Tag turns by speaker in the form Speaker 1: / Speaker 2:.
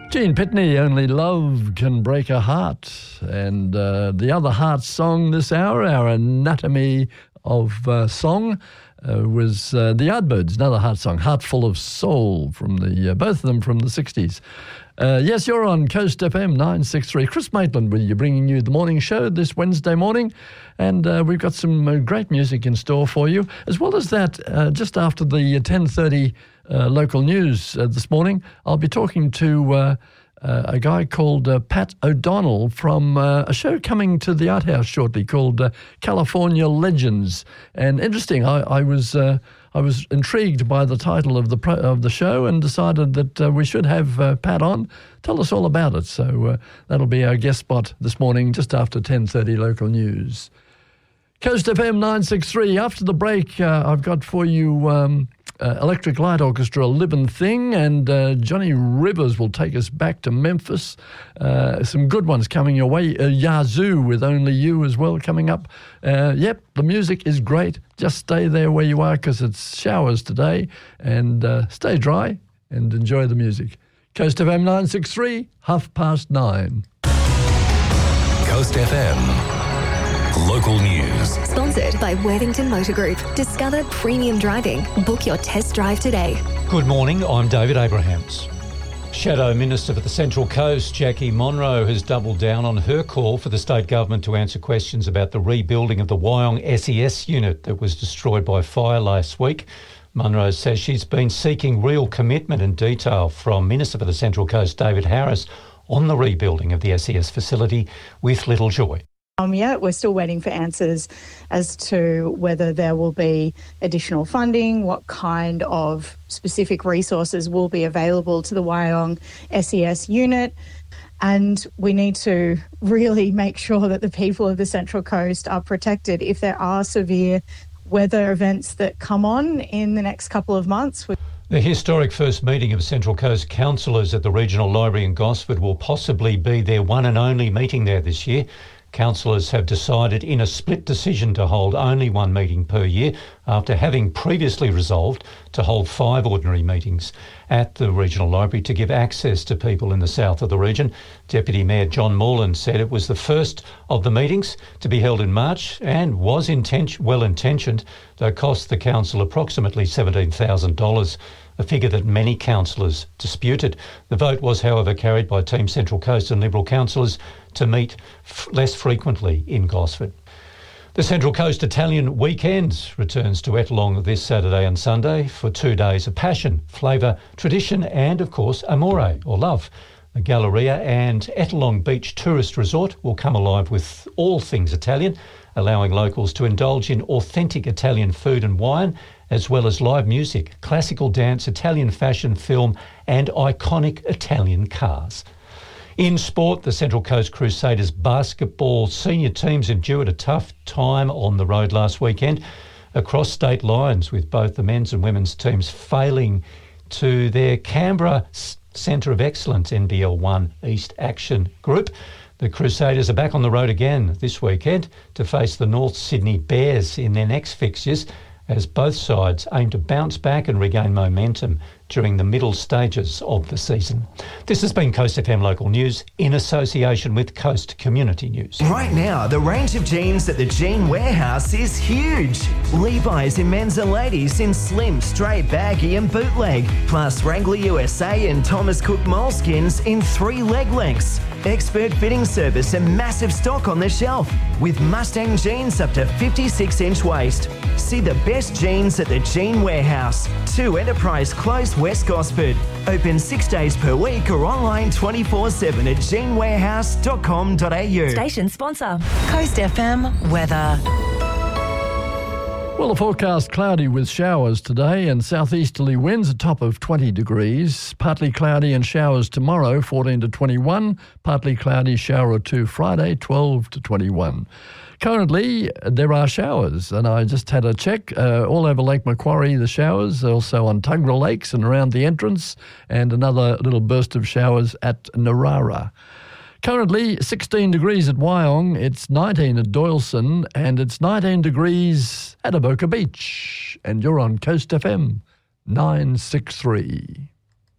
Speaker 1: Gene Pitney, Only Love Can Break a Heart. And the other heart song this hour, our Anatomy of Song, was the Yardbirds, another heart song, Heart Full of Soul, from the both of them from the 60s. Yes, you're on Coast FM 963. Chris Maitland with you, bringing you the morning show this Wednesday morning. And we've got some great music in store for you. As well as that, just after the 10:30 local news this morning, I'll be talking to a guy called Pat O'Donnell from a show coming to the Art House shortly called California Legends. And interesting, I was intrigued by the title of the show and decided that we should have Pat on. Tell us all about it. So that'll be our guest spot this morning, just after 10:30 local news. Coast FM 963. After the break, I've got for you Electric Light Orchestra, Livin' Thing, and Johnny Rivers will take us back to Memphis. Some good ones coming your way. Yazoo with Only You as well coming up. Yep, the music is great. Just stay there where you are because it's showers today, and stay dry and enjoy the music. Coast FM 963, 9:30.
Speaker 2: Coast FM. Local news.
Speaker 3: Sponsored by Worthington Motor Group. Discover premium driving. Book your test drive today.
Speaker 4: Good morning, I'm David Abrahams. Shadow Minister for the Central Coast, Jackie Monroe, has doubled down on her call for the state government to answer questions about the rebuilding of the Wyong SES unit that was destroyed by fire last week. Monroe says she's been seeking real commitment and detail from Minister for the Central Coast, David Harris, on the rebuilding of the SES facility with little joy.
Speaker 5: We're still waiting for answers as to whether there will be additional funding, what kind of specific resources will be available to the Wyong SES unit. And we need to really make sure that the people of the Central Coast are protected if there are severe weather events that come on in the next couple of months.
Speaker 4: The historic first meeting of Central Coast councillors at the Regional Library in Gosford will possibly be their one and only meeting there this year. Councillors have decided in a split decision to hold only one meeting per year after having previously resolved to hold 5 ordinary meetings at the Regional Library to give access to people in the south of the region. Deputy Mayor John Moreland said it was the first of the meetings to be held in March and was well-intentioned, though cost the council approximately $17,000. A figure that many councillors disputed. The vote was, however, carried by Team Central Coast and Liberal councillors to meet less frequently in Gosford. The Central Coast Italian Weekend returns to Ettalong this Saturday and Sunday for 2 days of passion, flavour, tradition and, of course, amore, or love. The Galleria and Ettalong Beach Tourist Resort will come alive with all things Italian, allowing locals to indulge in authentic Italian food and wine, as well as live music, classical dance, Italian fashion, film and iconic Italian cars. In sport, the Central Coast Crusaders basketball senior teams endured a tough time on the road last weekend across state lines, with both the men's and women's teams failing to their Canberra Centre of Excellence NBL 1 East Action Group. The Crusaders are back on the road again this weekend to face the North Sydney Bears in their next fixtures, as both sides aim to bounce back and regain momentum during the middle stages of the season. This has been Coast FM Local News in association with Coast Community News.
Speaker 6: Right now, the range of jeans at the Jean Warehouse is huge. Levi's in men's and ladies in slim, straight, baggy and bootleg, plus Wrangler USA and Thomas Cook moleskins in 3 leg lengths. Expert fitting service and massive stock on the shelf, with Mustang jeans up to 56-inch waist. See the best jeans at the Jean Warehouse, 2 Enterprise Close, West Gosford. Open 6 days per week or online 24/7 at jeanwarehouse.com.au.
Speaker 3: Station sponsor, Coast FM weather.
Speaker 1: Well, the forecast cloudy with showers today and southeasterly winds, a top of 20 degrees. Partly cloudy and showers tomorrow, 14 to 21. Partly cloudy, shower or two Friday, 12 to 21. Currently, there are showers, and I just had a check all over Lake Macquarie, the showers, also on Tuggerah Lakes and around the entrance, and another little burst of showers at Narara. Currently 16 degrees at Wyong, it's 19 at Doyleson, and it's 19 degrees at Avoca Beach. And you're on Coast FM 963.